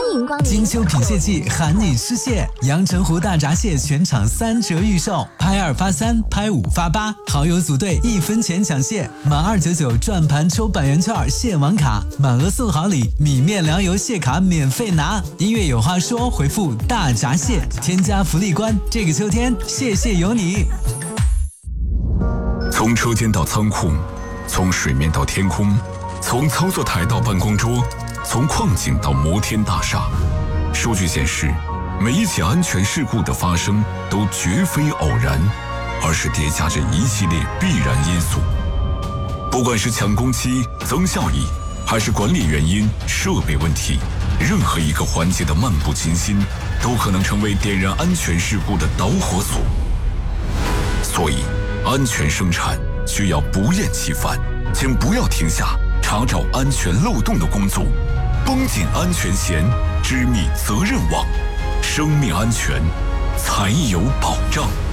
迎光临。 金秋品蟹季喊你吃蟹，阳澄湖大闸蟹全场3折预售，拍2发3，拍5发8，好友组队1分钱抢蟹，满299转盘抽100元券蟹网卡，满额送好礼，米面粮油蟹卡免费拿。音乐有话说，回复大闸蟹，添加福利关，这个秋天蟹蟹有你。 从车间到仓库，从水面到天空，从操作台到办公桌，从矿井到摩天大厦。数据显示，每一起安全事故的发生都绝非偶然，而是叠加着一系列必然因素。不管是抢工期、增效益，还是管理原因、设备问题，任何一个环节的漫不经心，都可能成为点燃安全事故的导火索。所以，安全生产需要不厌其烦，请不要停下查找安全漏洞的工作，绷紧安全弦，织密责任网，生命安全才有保障。